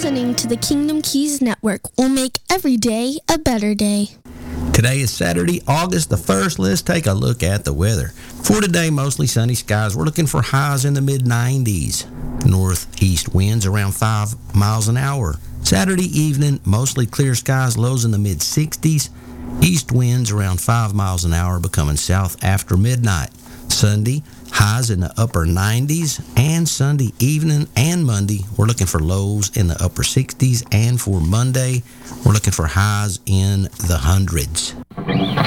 listening to the Kingdom Keys Network. We'll make every day a better day. Today is Saturday, August the 1st. Let's take a look at the weather. For today, mostly sunny skies. We're looking for highs in the mid-90s. Northeast winds around 5 miles an hour. Saturday evening, mostly clear skies, lows in the mid-60s. East winds around 5 miles an hour, becoming south after midnight. Sunday, highs in the upper 90s, and Sunday evening and Monday, we're looking for lows in the upper 60s, and for Monday, we're looking for highs in the hundreds.